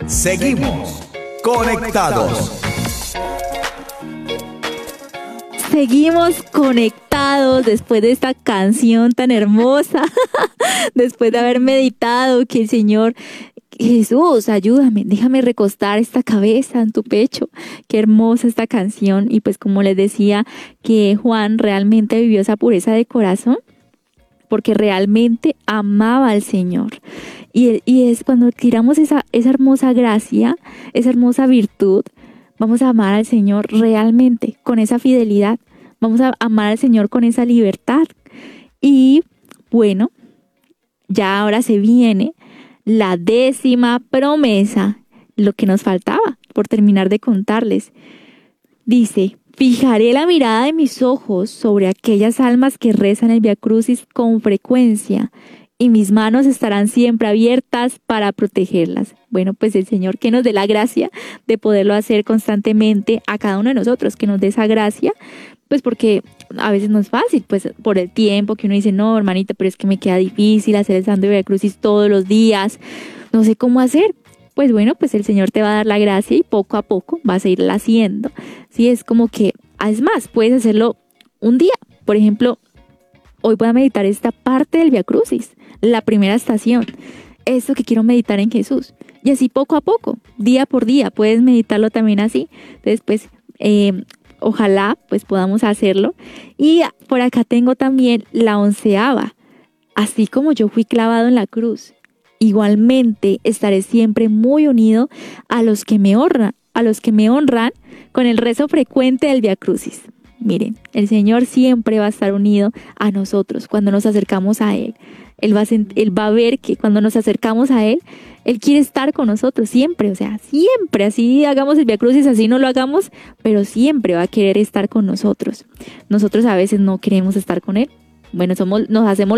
Seguimos conectados. Seguimos conectados después de esta canción tan hermosa, después de haber meditado que el Señor, Jesús, ayúdame, déjame recostar esta cabeza en tu pecho. Qué hermosa esta canción. Y pues como les decía, que Juan realmente vivió esa pureza de corazón porque realmente amaba al Señor. Y es cuando tiramos esa hermosa gracia, esa hermosa virtud, vamos a amar al Señor realmente, con esa fidelidad. Vamos a amar al Señor con esa libertad. Y bueno, ya ahora se viene la 10ª promesa, lo que nos faltaba por terminar de contarles. Dice: fijaré la mirada de mis ojos sobre aquellas almas que rezan el Vía Crucis con frecuencia, y mis manos estarán siempre abiertas para protegerlas. Bueno, pues el Señor que nos dé la gracia de poderlo hacer constantemente a cada uno de nosotros, que nos dé esa gracia, pues porque a veces no es fácil, pues por el tiempo que uno dice, no, hermanita, pero es que me queda difícil hacer el Santo Vía Crucis todos los días, no sé cómo hacer. Pues bueno, pues el Señor te va a dar la gracia y poco a poco vas a irla haciendo. Sí, es como que, es más, puedes hacerlo un día. Por ejemplo, hoy voy a meditar esta parte del Vía Crucis, la primera estación, esto que quiero meditar en Jesús. Y así poco a poco, día por día, puedes meditarlo también así. Entonces, pues, ojalá pues podamos hacerlo. Y por acá tengo también la 11ª. Así como yo fui clavado en la cruz, igualmente estaré siempre muy unido a los que me honran con el rezo frecuente del Vía Crucis. Miren, el Señor siempre va a estar unido a nosotros cuando nos acercamos a Él. Él va a ver que cuando nos acercamos a Él, Él quiere estar con nosotros siempre, o sea, siempre, así hagamos el Vía Crucis, así no lo hagamos, pero siempre va a querer estar con nosotros. Nosotros a veces no queremos estar con Él. Bueno, nos hacemos